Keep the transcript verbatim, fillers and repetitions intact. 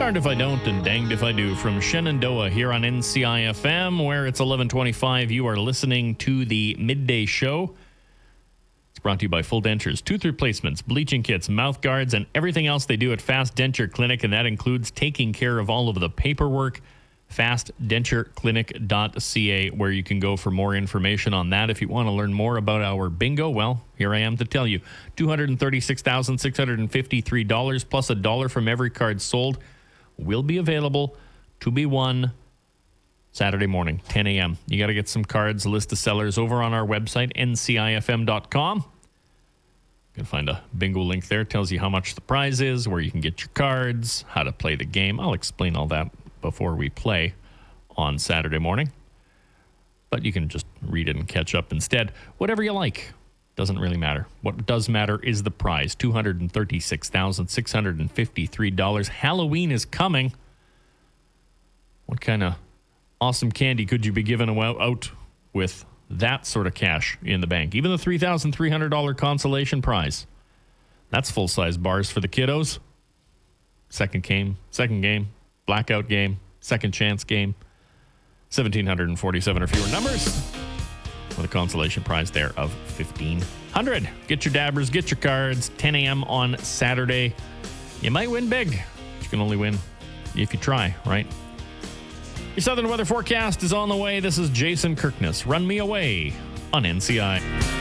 Darned if I don't and danged if I do. From Shenandoah here on N C I F M, where it's eleven twenty-five. You are listening to the Midday Show. It's brought to you by Full Dentures, tooth replacements, bleaching kits, mouth guards, and everything else they do at Fast Denture Clinic, and that includes taking care of all of the paperwork. fast denture clinic dot c a, where you can go for more information on that. If you want to learn more about our bingo, well, here I am to tell you. two hundred thirty-six thousand six hundred fifty-three dollars plus a dollar from every card sold will be available to be won Saturday morning, ten a.m. You got to get some cards, a list of sellers over on our website, N C I F M dot com. You can find a bingo link there. It tells you how much the prize is, where you can get your cards, how to play the game. I'll explain all that before we play on Saturday morning. But you can just read it and catch up instead. Whatever you like. Doesn't really matter. What does matter is the prize, two hundred thirty-six thousand six hundred fifty-three dollars. Halloween is coming. What kind of awesome candy could you be giving out with that sort of cash in the bank? Even the three thousand three hundred dollars consolation prize. That's full-size bars for the kiddos. Second game, second game, blackout game, second chance game. one thousand seven hundred forty-seven or fewer numbers. With a consolation prize there of fifteen hundred dollars. Get your dabbers, get your cards. ten a.m. on Saturday. You might win big. You can only win if you try, right? Your Southern weather forecast is on the way. This is Jason Kirkness. Run me away on N C I.